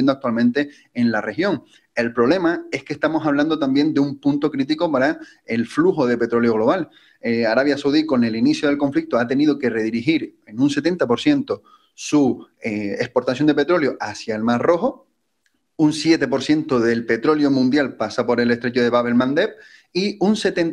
ocurriendo actualmente en la región. El problema es que estamos hablando también de un punto crítico para el flujo de petróleo global. Arabia Saudí, con el inicio del conflicto, ha tenido que redirigir en un 70% su exportación de petróleo hacia el Mar Rojo. Un 7% del petróleo mundial pasa por el estrecho de Bab el-Mandeb y un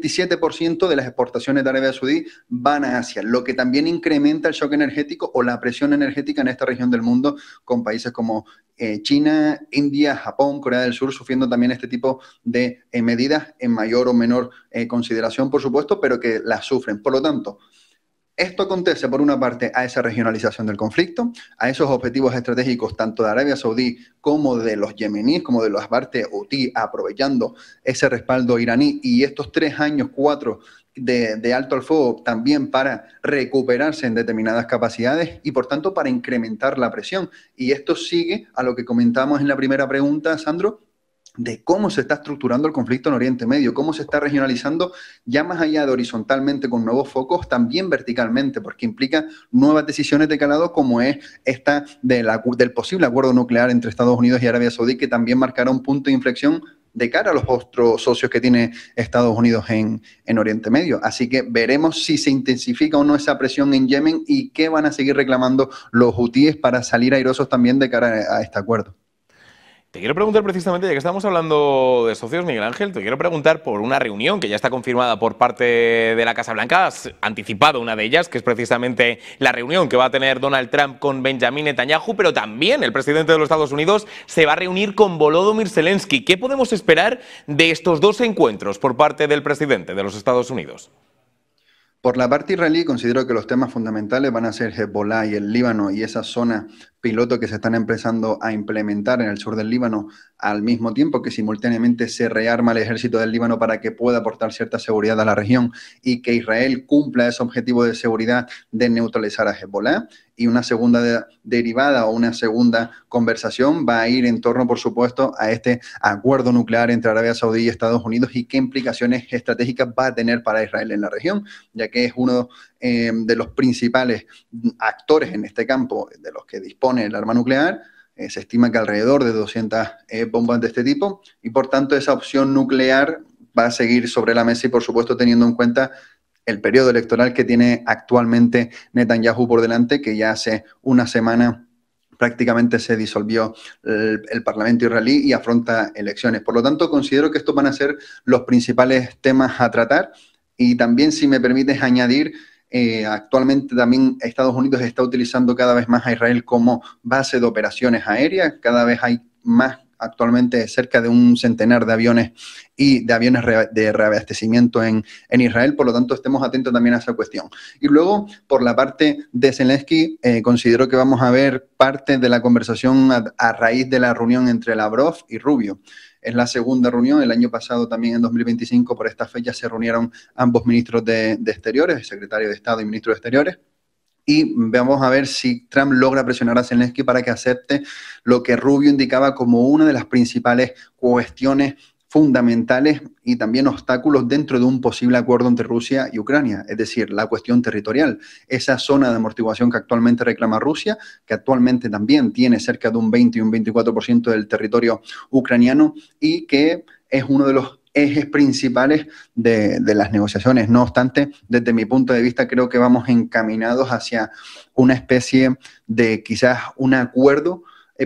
77% de las exportaciones de Arabia Saudí van a Asia, lo que también incrementa el shock energético o la presión energética en esta región del mundo, con países como China, India, Japón, Corea del Sur, sufriendo también este tipo de medidas en mayor o menor consideración, por supuesto, pero que las sufren. Por lo tanto, esto acontece, por una parte, a esa regionalización del conflicto, a esos objetivos estratégicos tanto de Arabia Saudí como de los yemeníes, como de los Ba'ath Houthi, aprovechando ese respaldo iraní y estos 3 años, 4 de alto al fuego también para recuperarse en determinadas capacidades y, por tanto, para incrementar la presión. Y esto sigue a lo que comentamos en la primera pregunta, Sandro, de cómo se está estructurando el conflicto en Oriente Medio, cómo se está regionalizando ya más allá de horizontalmente con nuevos focos, también verticalmente, porque implica nuevas decisiones de calado como es esta del posible acuerdo nuclear entre Estados Unidos y Arabia Saudí, que también marcará un punto de inflexión de cara a los otros socios que tiene Estados Unidos en Oriente Medio. Así que veremos si se intensifica o no esa presión en Yemen y qué van a seguir reclamando los hutíes para salir airosos también de cara a este acuerdo. Te quiero preguntar precisamente, ya que estamos hablando de socios, Miguel Ángel, te quiero preguntar por una reunión que ya está confirmada por parte de la Casa Blanca. Has anticipado una de ellas, que es precisamente la reunión que va a tener Donald Trump con Benjamin Netanyahu, pero también el presidente de los Estados Unidos se va a reunir con Volodymyr Zelensky. ¿Qué podemos esperar de estos dos encuentros por parte del presidente de los Estados Unidos? Por la parte israelí, considero que los temas fundamentales van a ser Hezbollah y el Líbano y esa zona piloto que se están empezando a implementar en el sur del Líbano, al mismo tiempo que simultáneamente se rearma el ejército del Líbano para que pueda aportar cierta seguridad a la región y que Israel cumpla ese objetivo de seguridad de neutralizar a Hezbollah. Y una segunda derivada o una segunda conversación va a ir en torno, por supuesto, a este acuerdo nuclear entre Arabia Saudí y Estados Unidos y qué implicaciones estratégicas va a tener para Israel en la región, ya que es uno de los principales actores en este campo de los que dispone el arma nuclear. Se estima que alrededor de 200 bombas de este tipo y, por tanto, esa opción nuclear va a seguir sobre la mesa y, por supuesto, teniendo en cuenta el periodo electoral que tiene actualmente Netanyahu por delante, que ya hace una semana prácticamente se disolvió el Parlamento israelí y afronta elecciones. Por lo tanto, considero que estos van a ser los principales temas a tratar y también, si me permites añadir, actualmente también Estados Unidos está utilizando cada vez más a Israel como base de operaciones aéreas, cada vez hay más actualmente cerca de un centenar de aviones y de aviones de reabastecimiento en Israel, por lo tanto estemos atentos también a esa cuestión. Y luego, por la parte de Zelensky, considero que vamos a ver parte de la conversación a raíz de la reunión entre Lavrov y Rubio. Es la segunda reunión, el año pasado también en 2025 por esta fecha se reunieron ambos ministros de Exteriores, el secretario de Estado y ministro de Exteriores, y vamos a ver si Trump logra presionar a Zelensky para que acepte lo que Rubio indicaba como una de las principales cuestiones fundamentales y también obstáculos dentro de un posible acuerdo entre Rusia y Ucrania, es decir, la cuestión territorial, esa zona de amortiguación que actualmente reclama Rusia, que actualmente también tiene cerca de un 20 y un 24% del territorio ucraniano y que es uno de los ejes principales de las negociaciones. No obstante, desde mi punto de vista, creo que vamos encaminados hacia una especie de quizás un acuerdo,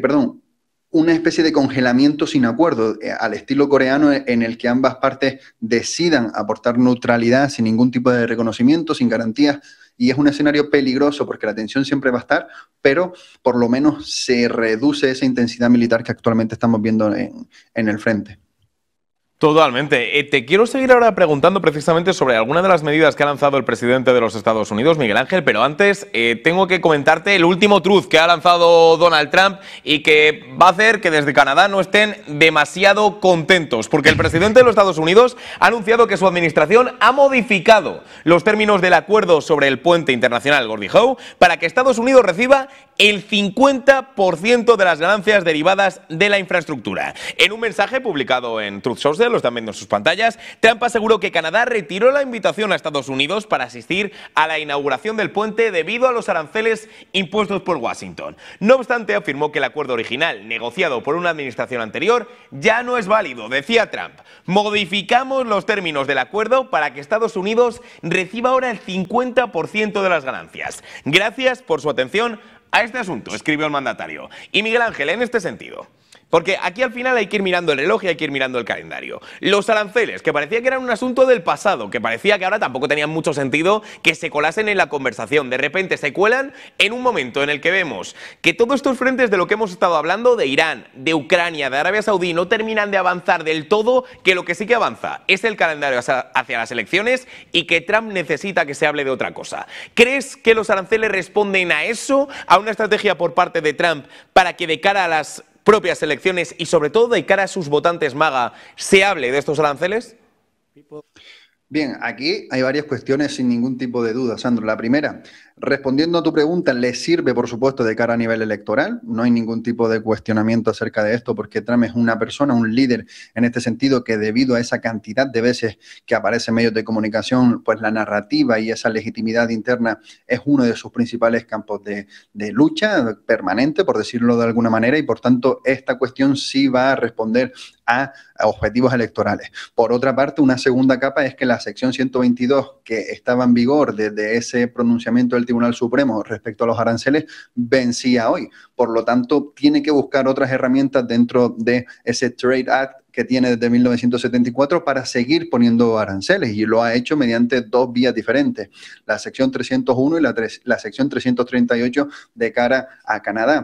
una especie de congelamiento sin acuerdo, al estilo coreano, en el que ambas partes decidan aportar neutralidad sin ningún tipo de reconocimiento, sin garantías, y es un escenario peligroso porque la tensión siempre va a estar, pero por lo menos se reduce esa intensidad militar que actualmente estamos viendo en el frente. Totalmente. Te quiero seguir ahora preguntando precisamente sobre algunas de las medidas que ha lanzado el presidente de los Estados Unidos, Miguel Ángel, pero antes tengo que comentarte el último truth que ha lanzado Donald Trump y que va a hacer que desde Canadá no estén demasiado contentos, porque el presidente de los Estados Unidos ha anunciado que su administración ha modificado los términos del acuerdo sobre el puente internacional Gordie Howe para que Estados Unidos reciba el 50% de las ganancias derivadas de la infraestructura. En un mensaje publicado en Truth Social, lo están viendo en sus pantallas, Trump aseguró que Canadá retiró la invitación a Estados Unidos para asistir a la inauguración del puente debido a los aranceles impuestos por Washington. No obstante, afirmó que el acuerdo original, negociado por una administración anterior, ya no es válido. Decía Trump: modificamos los términos del acuerdo para que Estados Unidos reciba ahora el 50% de las ganancias. Gracias por su atención a este asunto, escribió el mandatario. Y Miguel Ángel, en este sentido, porque aquí al final hay que ir mirando el reloj y hay que ir mirando el calendario. Los aranceles, que parecía que eran un asunto del pasado, que parecía que ahora tampoco tenían mucho sentido que se colasen en la conversación. De repente se cuelan en un momento en el que vemos que todos estos frentes de lo que hemos estado hablando, de Irán, de Ucrania, de Arabia Saudí, no terminan de avanzar del todo, que lo que sí que avanza es el calendario hacia las elecciones y que Trump necesita que se hable de otra cosa. ¿Crees que los aranceles responden a eso, a una estrategia por parte de Trump para que de cara a las propias elecciones y sobre todo de cara a sus votantes MAGA se hable de estos aranceles? Bien, aquí hay varias cuestiones sin ningún tipo de duda, Sandro. La primera, respondiendo a tu pregunta, le sirve, por supuesto, de cara a nivel electoral. No hay ningún tipo de cuestionamiento acerca de esto, porque Trump es una persona, un líder en este sentido, que debido a esa cantidad de veces que aparece en medios de comunicación, pues la narrativa y esa legitimidad interna es uno de sus principales campos de lucha permanente, por decirlo de alguna manera, y por tanto esta cuestión sí va a responder a objetivos electorales. Por otra parte, una segunda capa es que la sección 122, que estaba en vigor desde ese pronunciamiento del Tribunal Supremo respecto a los aranceles, vencía hoy. Por lo tanto, tiene que buscar otras herramientas dentro de ese Trade Act que tiene desde 1974 para seguir poniendo aranceles, y lo ha hecho mediante dos vías diferentes, la sección 301 y la sección 338 de cara a Canadá.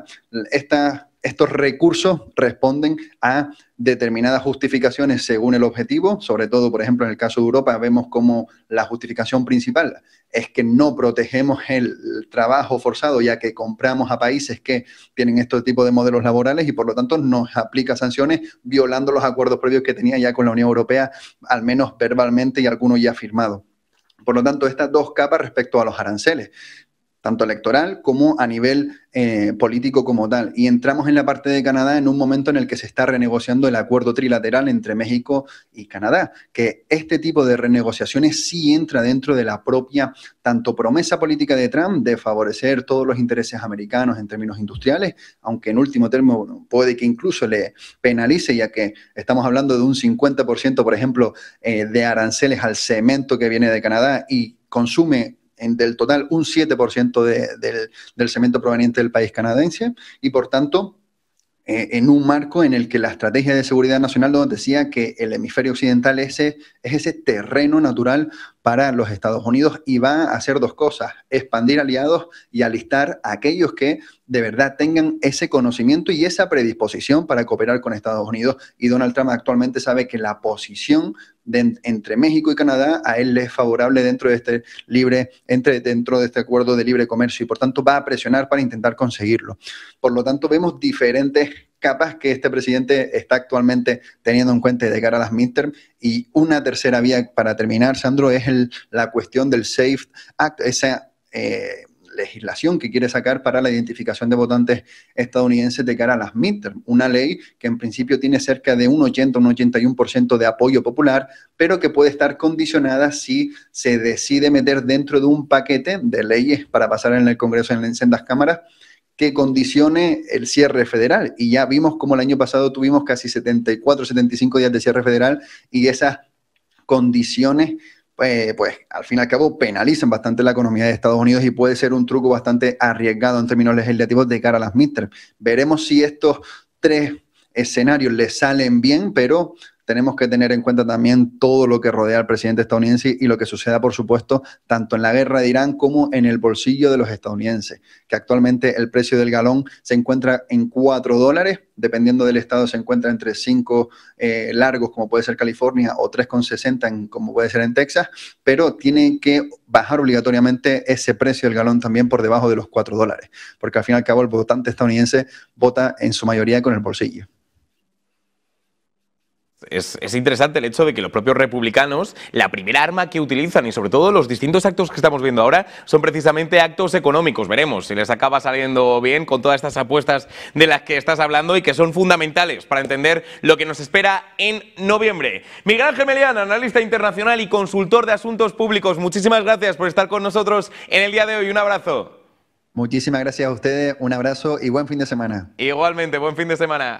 Estos recursos responden a determinadas justificaciones según el objetivo, sobre todo, por ejemplo, en el caso de Europa, vemos como la justificación principal es que no protegemos el trabajo forzado, ya que compramos a países que tienen este tipo de modelos laborales y, por lo tanto, nos aplica sanciones violando los acuerdos previos que tenía ya con la Unión Europea, al menos verbalmente y algunos ya firmados. Por lo tanto, estas dos capas respecto a los aranceles, tanto electoral como a nivel político como tal. Y entramos en la parte de Canadá en un momento en el que se está renegociando el acuerdo trilateral entre México y Canadá, que este tipo de renegociaciones sí entra dentro de la propia tanto promesa política de Trump de favorecer todos los intereses americanos en términos industriales, aunque en último término bueno, puede que incluso le penalice, ya que estamos hablando de un 50%, por ejemplo, de aranceles al cemento que viene de Canadá y consume del total un 7% del cemento proveniente del país canadiense, y por tanto en un marco en el que la estrategia de seguridad nacional nos decía que el hemisferio occidental es ese terreno natural para los Estados Unidos, y va a hacer dos cosas: expandir aliados y alistar a aquellos que de verdad tengan ese conocimiento y esa predisposición para cooperar con Estados Unidos. Y Donald Trump actualmente sabe que la posición entre México y Canadá a él le es favorable dentro de este acuerdo de libre comercio, y por tanto va a presionar para intentar conseguirlo. Por lo tanto, vemos diferentes capas que este presidente está actualmente teniendo en cuenta de cara a las midterm. Y una tercera vía para terminar, Sandro, es la cuestión del SAFE Act, esa legislación que quiere sacar para la identificación de votantes estadounidenses de cara a las midterm. Una ley que en principio tiene cerca de un 80, un 81% de apoyo popular, pero que puede estar condicionada si se decide meter dentro de un paquete de leyes para pasar en el Congreso en sendas cámaras que condicione el cierre federal. Y ya vimos como el año pasado tuvimos casi 74, 75 días de cierre federal, y esas condiciones pues al fin y al cabo penalizan bastante la economía de Estados Unidos, y puede ser un truco bastante arriesgado en términos legislativos de cara a las midterms. Veremos si estos tres escenarios le salen bien, pero tenemos que tener en cuenta también todo lo que rodea al presidente estadounidense y lo que suceda, por supuesto, tanto en la guerra de Irán como en el bolsillo de los estadounidenses, que actualmente el precio del galón se encuentra en $4, dependiendo del estado se encuentra entre 5 largos, como puede ser California, o 3,60 como puede ser en Texas, pero tiene que bajar obligatoriamente ese precio del galón también por debajo de los $4, porque al fin y al cabo el votante estadounidense vota en su mayoría con el bolsillo. es interesante el hecho de que los propios republicanos, la primera arma que utilizan y sobre todo los distintos actos que estamos viendo ahora son precisamente actos económicos. Veremos si les acaba saliendo bien con todas estas apuestas de las que estás hablando y que son fundamentales para entender lo que nos espera en noviembre. Miguel Ángel Melián, analista internacional y consultor de asuntos públicos, muchísimas gracias por estar con nosotros en el día de hoy. Un abrazo. Muchísimas gracias a ustedes, un abrazo y buen fin de semana. Igualmente, buen fin de semana.